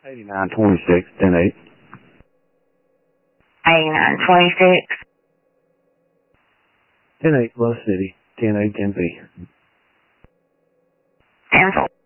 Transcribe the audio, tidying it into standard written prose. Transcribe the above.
8926, 10-8. 8926. 10-8, Love City, 10-8, 10B. 10-4.